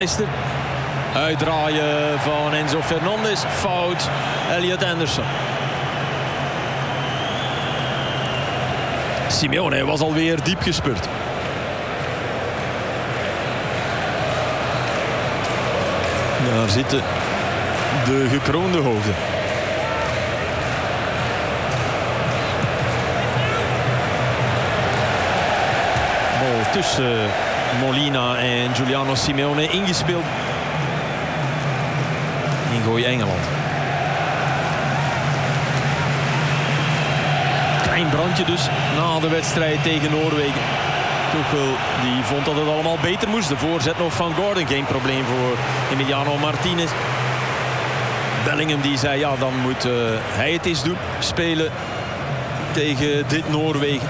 Uitdraaien van Enzo Fernandez. Fout. Elliot Anderson. Simeone was alweer diep gespurt. Daar zitten de gekroonde hoofden. Bal tussen Molina en Giuliano Simeone ingespeeld. Ingooi Engeland. Klein brandje dus na de wedstrijd tegen Noorwegen. Tuchel die vond dat het allemaal beter moest. De voorzet nog van Gordon. Geen probleem voor Emiliano Martinez. Bellingham die zei ja, dan moet hij het eens doen. Spelen tegen dit Noorwegen.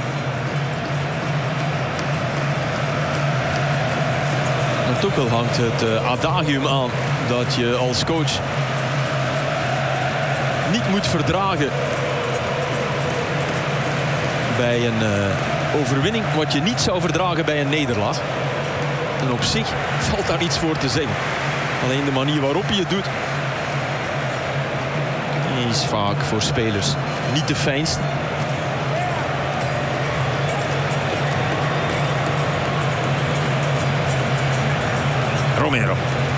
En Tuchel hangt het adagium aan dat je als coach niet moet verdragen bij een overwinning wat je niet zou verdragen bij een nederlaag. En op zich valt daar iets voor te zeggen. Alleen de manier waarop je het doet is vaak voor spelers niet de fijnst. Romero.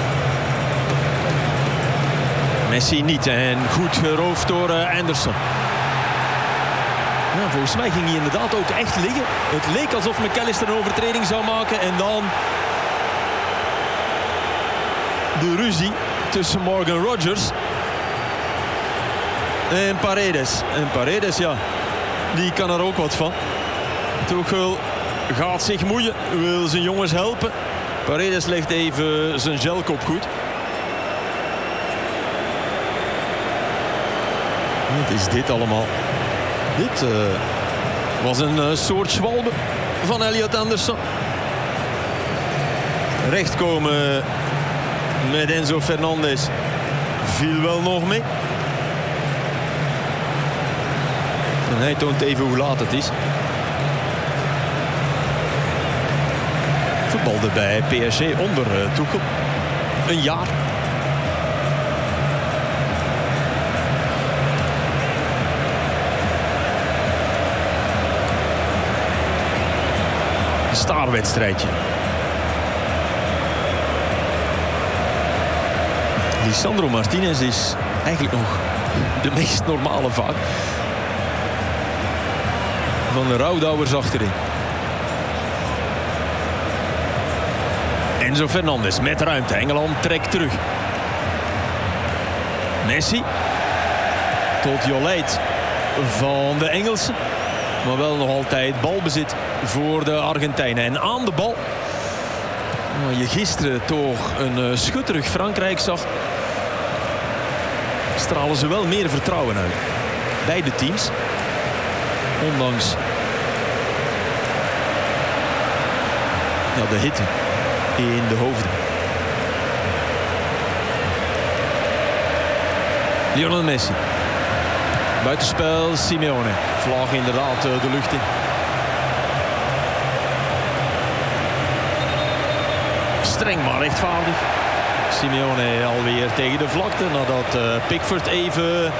Messi niet en goed geroofd door Anderson. Ja, volgens mij ging hij inderdaad ook echt liggen. Het leek alsof McAllister een overtreding zou maken. En dan de ruzie tussen Morgan Rogers en Paredes. En Paredes, ja, die kan er ook wat van. Tuchel gaat zich moeien, wil zijn jongens helpen. Paredes legt even zijn gelkop goed. Wat is dit allemaal? Dit was een soort schwalbe van Elliot Anderson. Rechtkomen met Enzo Fernandez viel wel nog mee. En hij toont even hoe laat het is. Voetbalde bij PSG onder Tuchel. Een jaar. Een staarwedstrijdje. Lisandro Martinez is eigenlijk nog de meest normale vaak van de rouwdouwers achterin. Enzo Fernandez met ruimte. Engeland trekt terug. Messi. Tot Jolijt van de Engelsen. Maar wel nog altijd balbezit voor de Argentijnen. En aan de bal. Waar je gisteren toch een schutterig Frankrijk zag. Stralen ze wel meer vertrouwen uit. Beide teams. Ondanks de hitte in de hoofden. Lionel Messi. Buitenspel Simeone. Vlag inderdaad de lucht in. Streng maar rechtvaardig. Simeone alweer tegen de vlakte nadat Pickford even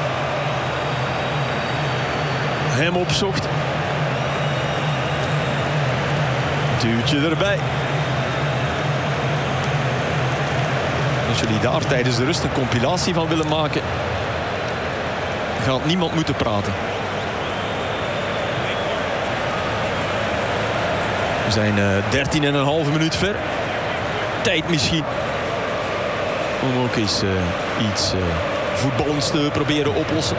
hem opzocht. Duwtje erbij. Als jullie daar tijdens de rust een compilatie van willen maken, gaat niemand moeten praten. We zijn 13,5 minuut ver. Tijd misschien om ook eens iets voetballends te proberen oplossen.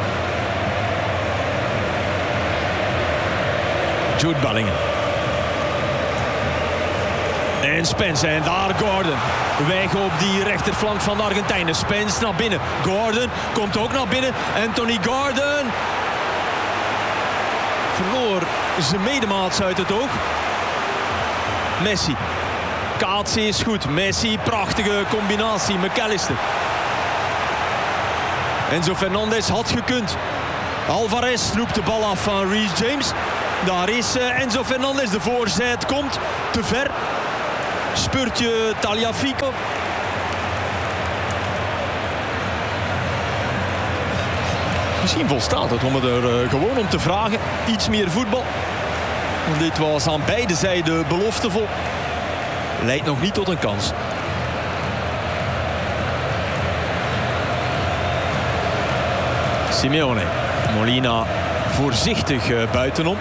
Jude Bellingham. En Spence en daar Gordon. Weg op die rechterflank van de Argentijnen. Spence naar binnen. Gordon komt ook naar binnen. Anthony Gordon verloor zijn medemaats uit het oog. Messi. Kaatsen is goed. Messi, prachtige combinatie. McAllister. Enzo Fernandez had gekund. Alvarez snoept de bal af van Reece James. Daar is Enzo Fernandez. De voorzet komt te ver. Spurtje Tagliafico. Misschien volstaat het om er gewoon om te vragen. Iets meer voetbal. Want dit was aan beide zijden beloftevol. Leidt nog niet tot een kans. Simeone. Molina voorzichtig buitenom.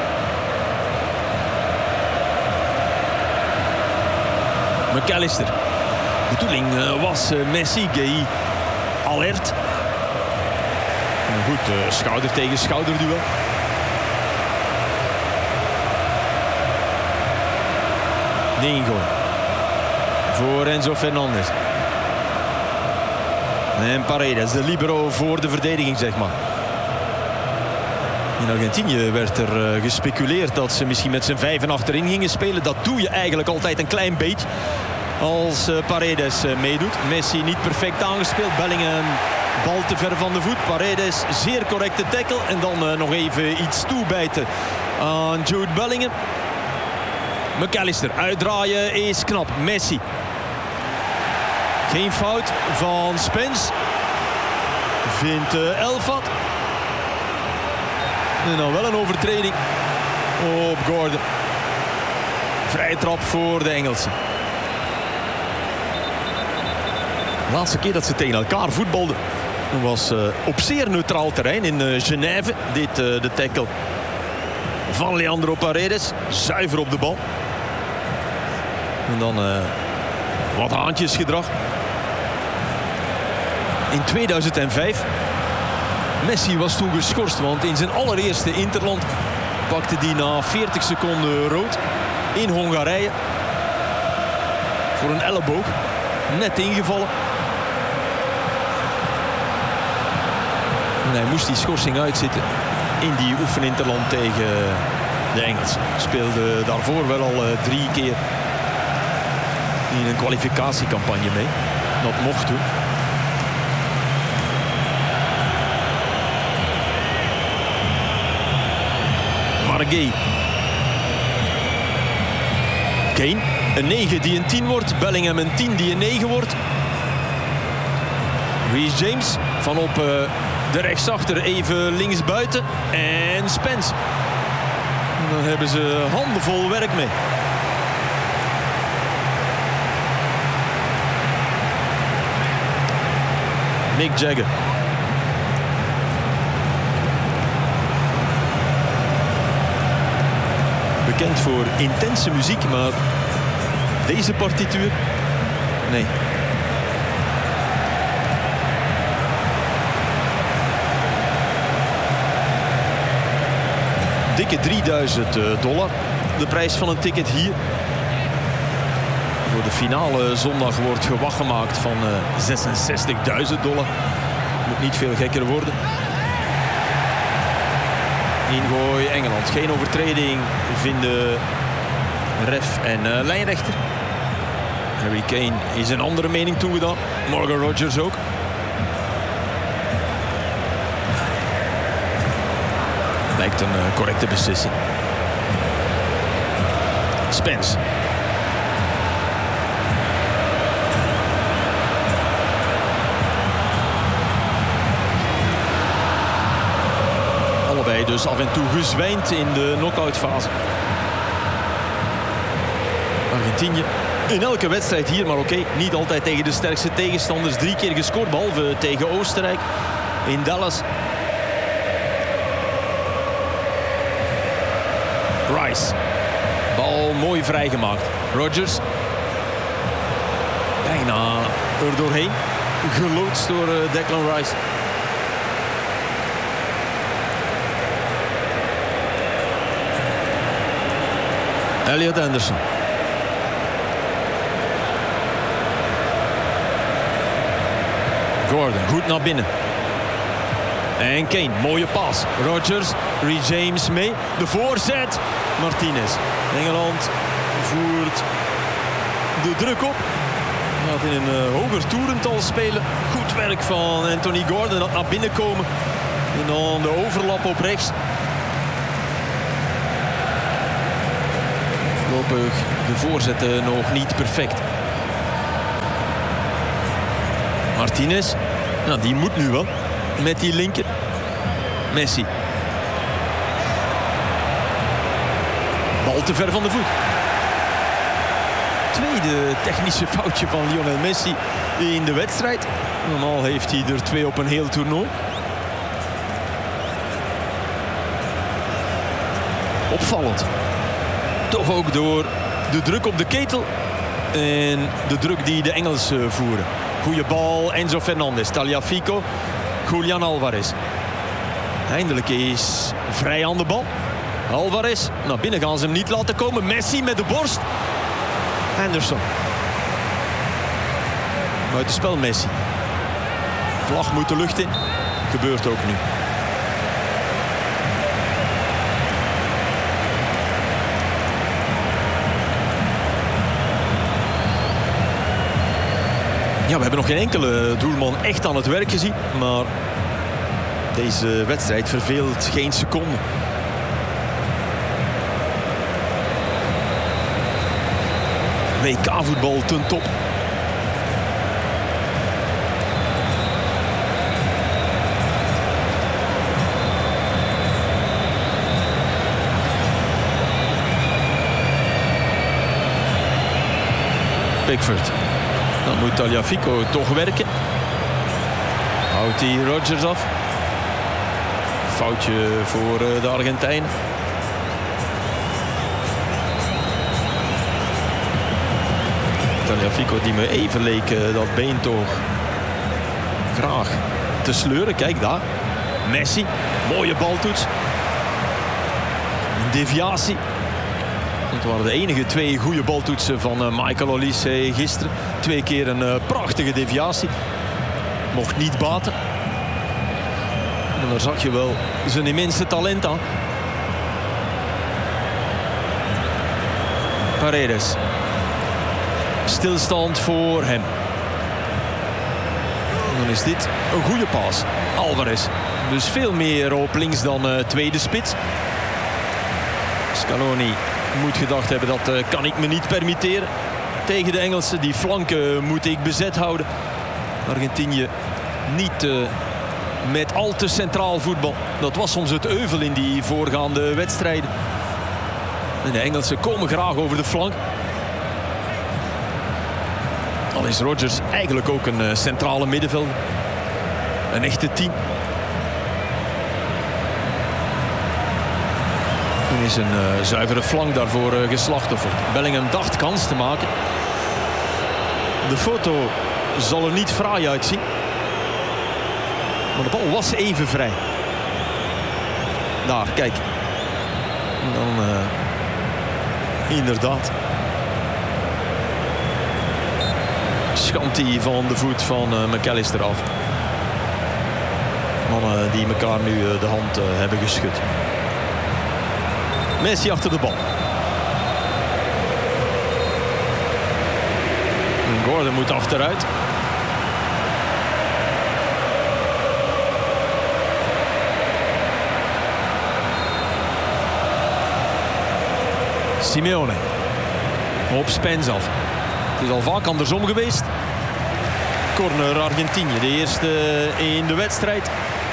McAllister. De bedoeling was Messi. Gueye alert. Goed, schouder tegen schouder duel. Ningo. Voor Enzo Fernandez. En Paredes, de libero voor de verdediging, zeg maar. In Argentinië werd er gespeculeerd dat ze misschien met z'n vijven achterin gingen spelen. Dat doe je eigenlijk altijd een klein beetje als Paredes meedoet. Messi niet perfect aangespeeld. Bellingham bal te ver van de voet. Paredes zeer correcte tackle. En dan nog even iets toebijten aan Jude Bellingham. McAllister uitdraaien is knap. Messi. Geen fout van Spence. Vindt Elfat. En dan wel een overtreding op Gordon. Vrije trap voor de Engelsen. De laatste keer dat ze tegen elkaar voetbalden was op zeer neutraal terrein in Genève. Dit de tackle van Leandro Paredes. Zuiver op de bal. En dan wat haantjesgedrag. In 2005. Messi was toen geschorst, want in zijn allereerste interland pakte hij na 40 seconden rood in Hongarije. Voor een elleboog. Net ingevallen. En hij moest die schorsing uitzitten in die oefeninterland tegen de Engelsen. Speelde daarvoor wel al 3 keer in een kwalificatiecampagne mee. Dat mocht toen. Marguerite. Kane, een 9 die een 10 wordt. Bellingham een 10 die een 9 wordt. Reece James van op de rechtsachter even linksbuiten. En Spence. En dan hebben ze handenvol werk mee. Mick Jagger. Bekend voor intense muziek, maar deze partituur, nee. Dikke $3000. De prijs van een ticket hier. Voor de finale zondag wordt gewag gemaakt van $66.000. Moet niet veel gekker worden. Ingooi Engeland. Geen overtreding vinden ref en lijnrechter. Harry Kane is een andere mening toegedaan. Morgan Rogers ook. Lijkt een correcte beslissing. Spence. Allebei dus af en toe gezwijnd in de knock-outfase. Argentinië in elke wedstrijd hier, maar oké, niet altijd tegen de sterkste tegenstanders. 3 keer gescoord, behalve tegen Oostenrijk in Dallas. Rice. Bal mooi vrijgemaakt. Rogers. Bijna er doorheen. Geloodst door Declan Rice. Elliot Anderson. Gordon, goed naar binnen. En Kane, mooie pas. Rogers, Reece James mee. De voorzet. Martinez. Engeland voert de druk op. Gaat in een hoger toerental spelen. Goed werk van Anthony Gordon. Dat naar binnen komen. En dan de overlap op rechts. Voorlopig de voorzetten nog niet perfect. Martinez, nou, die moet nu wel met die linker. Messi. Bal te ver van de voet. Tweede technische foutje van Lionel Messi in de wedstrijd. Normaal heeft hij er 2 op een heel toernooi. Opvallend. Toch ook door de druk op de ketel en de druk die de Engelsen voeren. Goeie bal, Enzo Fernandez, Tagliafico, Julian Alvarez. Eindelijk is vrij aan de bal. Alvarez, naar binnen gaan ze hem niet laten komen. Messi met de borst. Henderson. Buitenspel Messi. Vlag moet de lucht in. Gebeurt ook nu. Ja, we hebben nog geen enkele doelman echt aan het werk gezien. Maar deze wedstrijd verveelt geen seconde. WK-voetbal ten top. Pickford. Dan moet Tagliafico toch werken. Houdt hij Rodgers af. Foutje voor de Argentijn. Tagliafico die me even leek dat been toch graag te sleuren. Kijk daar. Messi. Mooie baltoets. Een deviatie. Het waren de enige 2 goede baltoetsen van Michael Olise gisteren. 2 keer een prachtige deviatie. Mocht niet baten. En daar zag je wel zijn immense talent aan. Paredes. Stilstand voor hem. En dan is dit een goede paas. Alvarez. Dus veel meer op links dan tweede spits. Scaloni moet gedacht hebben, dat kan ik me niet permitteren. Tegen de Engelsen, die flanken moet ik bezet houden. Argentinië niet met al te centraal voetbal. Dat was soms het euvel in die voorgaande wedstrijden. En de Engelsen komen graag over de flank. Al is Rodgers eigenlijk ook een centrale middenvelder. Een echte 10. Toen is een zuivere flank daarvoor geslachtofferd. Bellingham dacht kans te maken. De foto zal er niet fraai uitzien. Maar de bal was even vrij. Daar, kijk. En dan inderdaad. Schamt hij van de voet van McAllister af. Mannen die elkaar nu de hand hebben geschud. Messi achter de bal. En Gordon moet achteruit. Simeone. Op Spence af. Het is al vaak andersom geweest. Corner Argentinië. De eerste in de wedstrijd.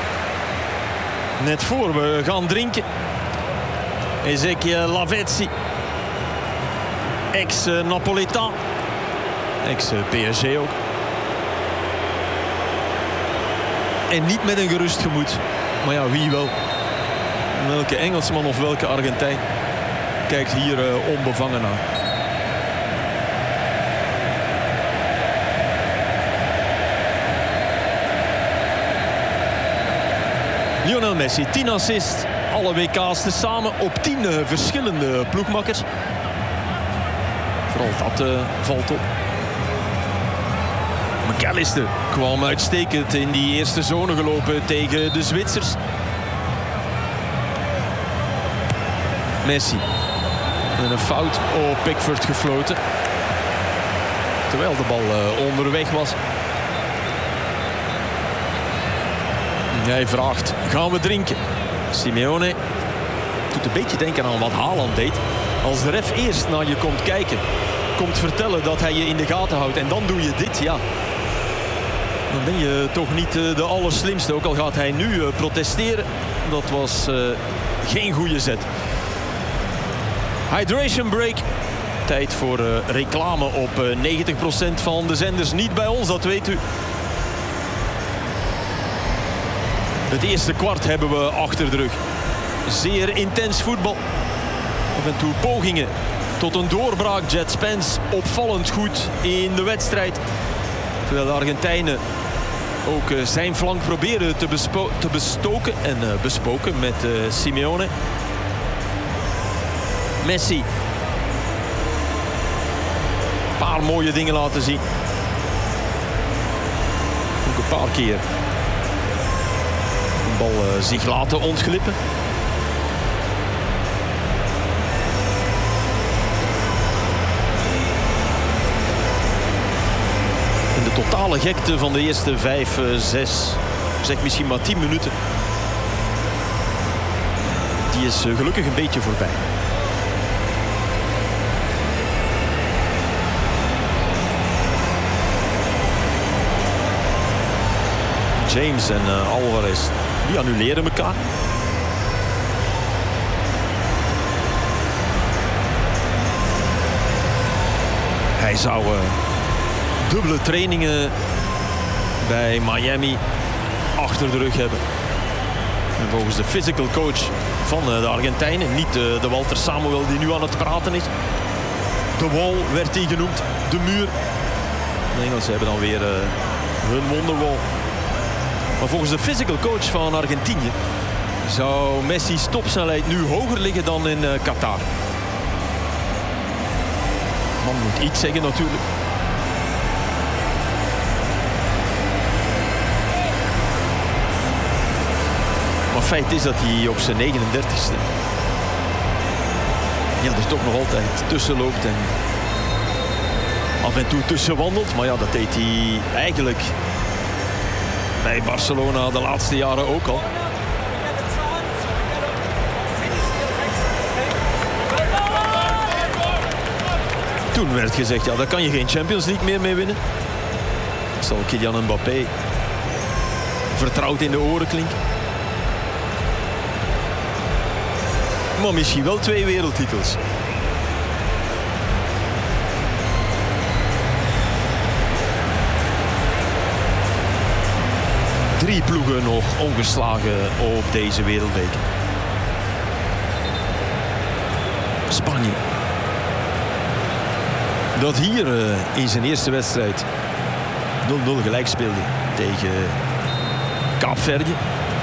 Net voor we gaan drinken. Ezequiel Lavezzi. Ex-Napolitaan. Ex-PSG ook. En niet met een gerust gemoed. Maar ja, wie wel. Welke Engelsman of welke Argentijn kijkt hier onbevangen naar. Lionel Messi, 10 assists. Alle WK's tezamen op 10 verschillende ploegmakkers. Vooral dat valt op. McAllister kwam uitstekend in die eerste zone gelopen tegen de Zwitsers. Messi. En een fout op Pickford gefloten. Terwijl de bal onderweg was. Hij vraagt, gaan we drinken? Simeone doet een beetje denken aan wat Haaland deed. Als de ref eerst naar je komt kijken, komt vertellen dat hij je in de gaten houdt en dan doe je dit, ja. Dan ben je toch niet de allerslimste. Ook al gaat hij nu protesteren. Dat was geen goede zet. Hydration break. Tijd voor reclame op 90% van de zenders. Niet bij ons, dat weet u. Het eerste kwart hebben we achter de rug. Zeer intens voetbal. Af en toe pogingen tot een doorbraak. Jet Spence opvallend goed in de wedstrijd. Terwijl de Argentijnen ook zijn flank proberen te bestoken en bespoken met Simeone. Messi. Een paar mooie dingen laten zien. Ook een paar keer de bal zich laten ontglippen. En de totale gekte van de eerste 5, 6, zeg misschien maar 10 minuten. Die is gelukkig een beetje voorbij. James en Alvarez, die annuleren elkaar. Hij zou dubbele trainingen bij Miami achter de rug hebben. En volgens de physical coach van de Argentijnen, niet de Walter Samuel die nu aan het praten is. De wall werd die genoemd, de muur. De Engelsen hebben dan weer hun wonderwall. Maar volgens de physical coach van Argentinië zou Messi's topsnelheid nu hoger liggen dan in Qatar. Man moet iets zeggen natuurlijk. Maar feit is dat hij op zijn 39ste er toch nog altijd tussen loopt en af en toe tussen wandelt. Maar ja, dat deed hij eigenlijk bij Barcelona de laatste jaren ook al. Toen werd gezegd, ja, daar kan je geen Champions League meer mee winnen. Dat zal Kylian Mbappé vertrouwd in de oren klinken. Maar misschien wel 2 wereldtitels. Drie ploegen nog ongeslagen op deze wereldbeker. Spanje. Dat hier in zijn eerste wedstrijd 0-0 gelijk speelde tegen Kaapverdië.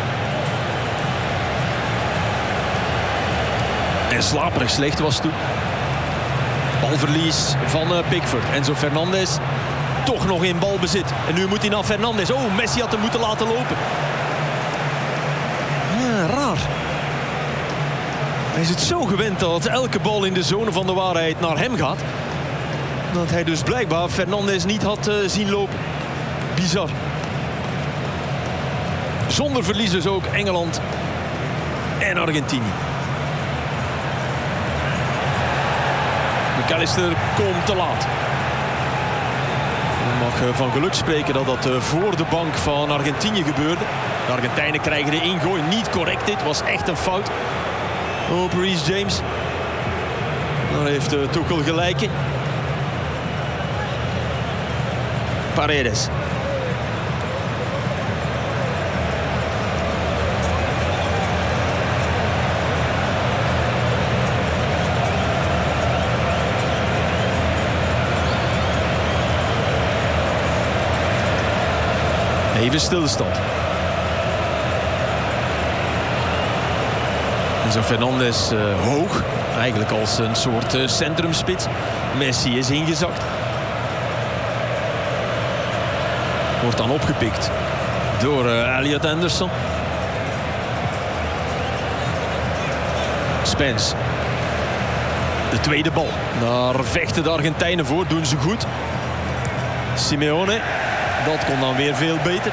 En slaperig slecht was toen. Balverlies van Pickford. Enzo Fernandez toch nog in balbezit. En nu moet hij naar Fernandez. Oh, Messi had hem moeten laten lopen. Ja, raar. Hij is het zo gewend dat elke bal in de zone van de waarheid naar hem gaat. Dat hij dus blijkbaar Fernandez niet had zien lopen. Bizar. Zonder verlies dus ook Engeland en Argentinië. McAllister komt te laat. Je mag van geluk spreken dat dat voor de bank van Argentinië gebeurde. De Argentijnen krijgen de ingooi niet correct. Dit was echt een fout op Reece James. Daar heeft Tuchel gelijk in. Paredes. Even stilstand. Enzo Fernandez hoog. Eigenlijk als een soort centrumspits. Messi is ingezakt. Wordt dan opgepikt door Elliot Anderson. Spence. De tweede bal. Daar vechten de Argentijnen voor. Doen ze goed. Simeone. Dat kon dan weer veel beter.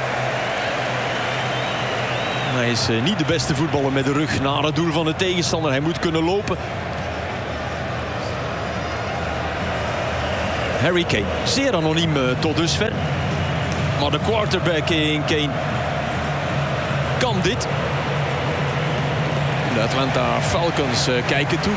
Hij is niet de beste voetballer met de rug naar het doel van de tegenstander. Hij moet kunnen lopen. Harry Kane. Zeer anoniem tot dusver. Maar de quarterback in Kane kan dit. De Atlanta Falcons kijken toe.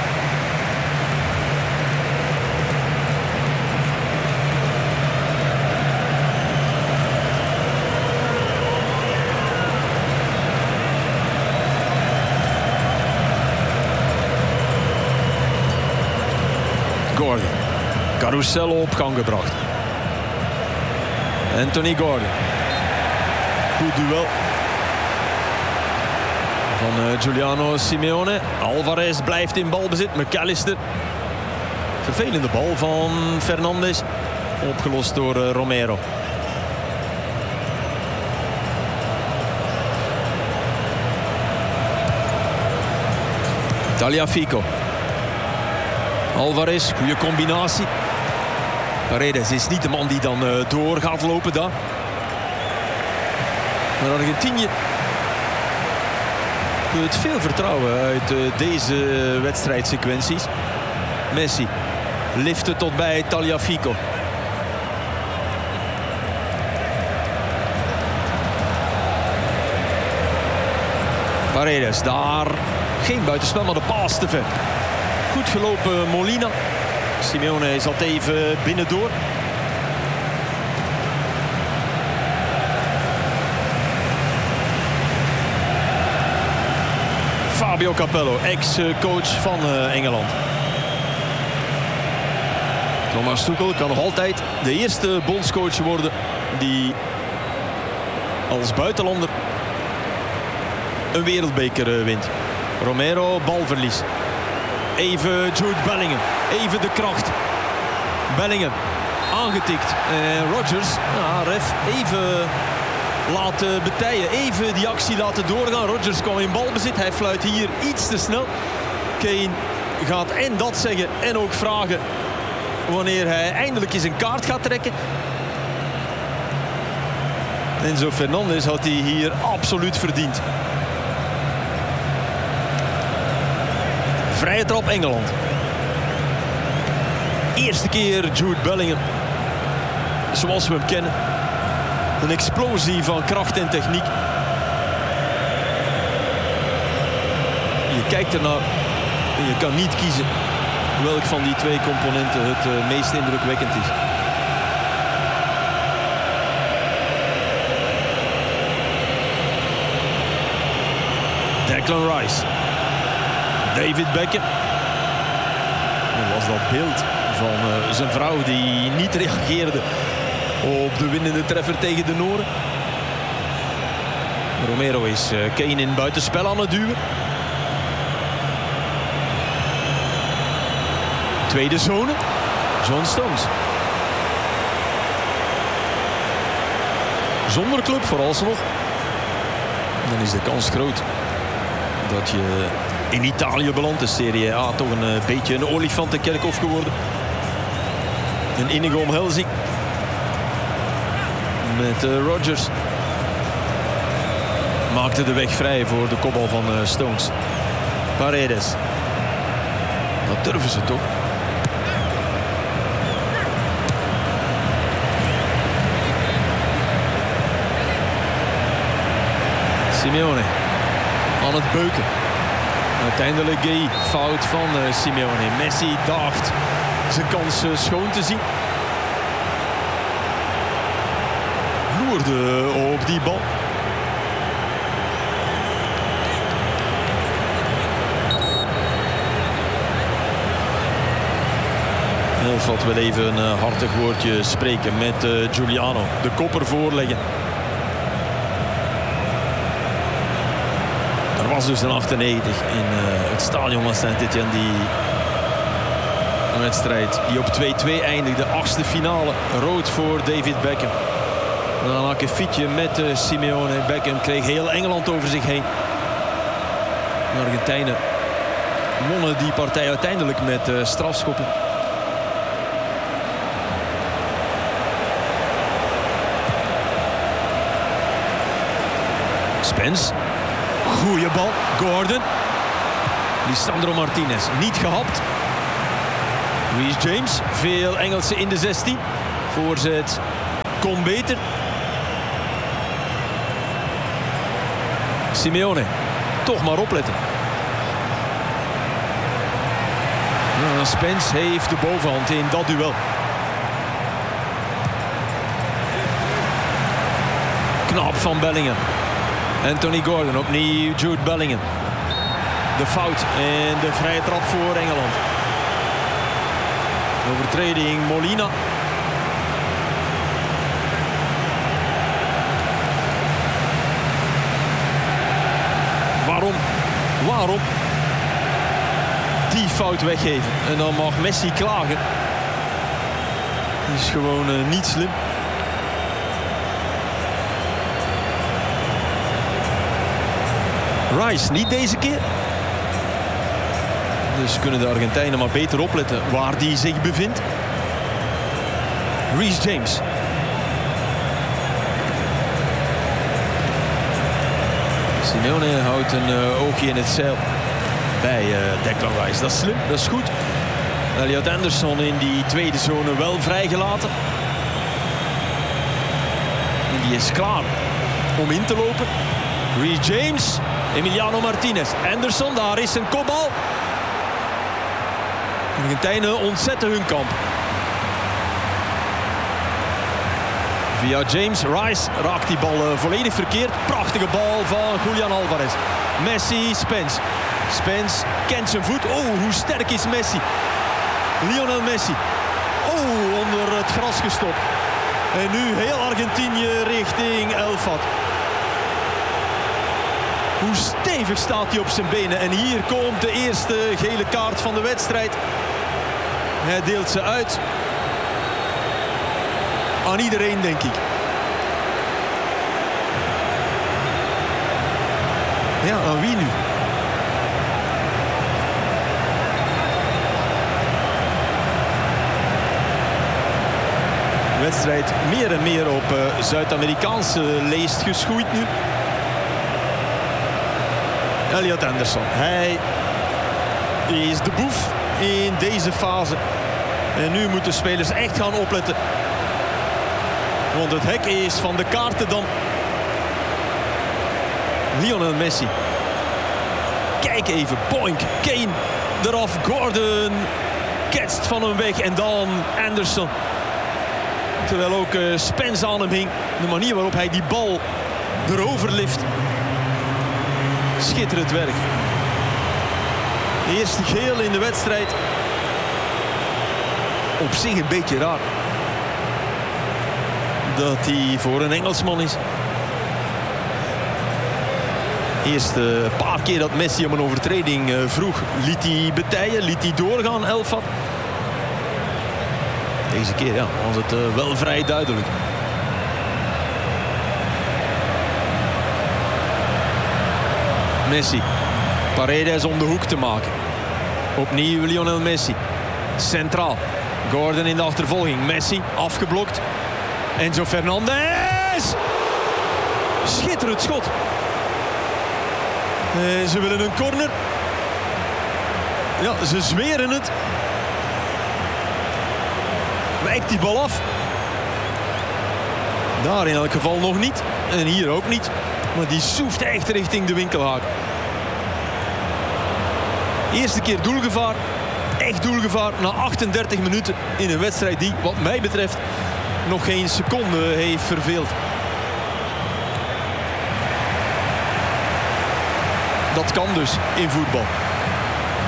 Gordon. Carousel op gang gebracht. Anthony Gordon. Goed duel van Giuliano Simeone. Alvarez blijft in balbezit. McAllister. Vervelende bal van Fernandes. Opgelost door Romero. Tagliafico. Alvarez, goede combinatie. Paredes is niet de man die dan door gaat lopen daar. Maar Argentinië heeft veel vertrouwen uit deze wedstrijdsequenties. Messi liften tot bij Tagliafico. Paredes, daar geen buitenspel, maar de paas te ver. Goed gelopen Molina. Simeone zat even binnendoor. Fabio Capello, ex-coach van Engeland. Thomas Tuchel kan nog altijd de eerste bondscoach worden die als buitenlander een wereldbeker wint. Romero, balverlies. Even Jude Bellingham. Even de kracht. Bellingham aangetikt. Rodgers, ref, even laten betijen. Even die actie laten doorgaan. Rodgers kwam in balbezit. Hij fluit hier iets te snel. Kane gaat en dat zeggen en ook vragen wanneer hij eindelijk eens een kaart gaat trekken. Enzo Fernandez had hij hier absoluut verdiend. Vrije trap Engeland. Eerste keer Jude Bellingham. Zoals we hem kennen. Een explosie van kracht en techniek. Je kijkt ernaar en je kan niet kiezen welk van die twee componenten het meest indrukwekkend is. Declan Rice. David Beckham. Dat was dat beeld van zijn vrouw die niet reageerde op de winnende treffer tegen de Noren. Romero is Kane in buitenspel aan het duwen. Tweede zone. John Stones. Zonder club vooralsnog. Dan is de kans groot dat je in Italië belandt. De Serie A toch een beetje een olifantenkerkhof geworden. Een innige omhelzing met Rodgers. Maakte de weg vrij voor de kopbal van Stones. Paredes. Dat durven ze toch. Simeone aan het beuken. Uiteindelijk Gay, fout van Simeone. Messi dacht zijn kans schoon te zien. Loerde op die bal. Elfvat wil even een hartig woordje spreken met Giuliano. De kopper voorleggen. Er was dus een 98 in het stadion van Saint-Étienne. Die wedstrijd die op 2-2 eindigde. 8e finale. Rood voor David Beckham. En dan een akkefietje met Simeone. Beckham kreeg heel Engeland over zich heen. De Argentijnen wonnen die partij uiteindelijk met strafschoppen. Spence. Goeie bal. Gordon. Lisandro Martinez. Niet gehapt. Reece James, veel Engelsen in de 16. Voorzet, kon beter. Simeone, toch maar opletten. Spence heeft de bovenhand in dat duel. Knap van Bellingham. Anthony Gordon, opnieuw Jude Bellingham. De fout en de vrije trap voor Engeland. Overtreding Molina. Waarom die fout weggeven? En dan mag Messi klagen. Dat is gewoon niet slim. Rice, niet deze keer. Dus kunnen de Argentijnen maar beter opletten waar die zich bevindt. Reece James. Simeone houdt een oogje in het zeil bij Declan Rice. Dat is slim, dat is goed. Elliot Anderson in die tweede zone wel vrijgelaten. En die is klaar om in te lopen. Reece James, Emiliano Martinez. Anderson, daar is een kopbal. De Argentijnen ontzetten hun kamp. Via James, Rice raakt die bal volledig verkeerd. Prachtige bal van Julian Alvarez. Messi, Spence. Spence kent zijn voet. Oh, hoe sterk is Messi. Lionel Messi. Oh, onder het gras gestopt. En nu heel Argentinië richting El Fat. Hoe stevig staat hij op zijn benen. En hier komt de eerste gele kaart van de wedstrijd. Hij deelt ze uit. Aan iedereen, denk ik. Ja, aan wie nu? De wedstrijd meer en meer op Zuid-Amerikaanse leest geschoeid nu. Elliot Anderson. Hij is de boef in deze fase. En nu moeten spelers echt gaan opletten. Want het hek is van de kaarten dan. Lionel Messi. Kijk even. Boink. Kane eraf. Gordon ketst van hem weg. En dan Anderson. Terwijl ook Spence aan hem hing. De manier waarop hij die bal erover lift. Schitterend werk. De eerste geel in de wedstrijd. Op zich een beetje raar. Dat hij voor een Engelsman is. Eerste paar keer dat Messi om een overtreding vroeg, liet hij betijen, liet hij doorgaan, El Fat. Deze keer ja, was het wel vrij duidelijk. Messi. Paredes om de hoek te maken. Opnieuw Lionel Messi. Centraal. Gordon in de achtervolging. Messi afgeblokt. Enzo Fernandez. Schitterend schot. Ze willen een corner. Ja, ze zweren het. Wijkt die bal af. Daar in elk geval nog niet. En hier ook niet. Maar die soeft echt richting de winkelhaak. Eerste keer doelgevaar. Echt doelgevaar na 38 minuten in een wedstrijd die, wat mij betreft, nog geen seconde heeft verveeld. Dat kan dus in voetbal.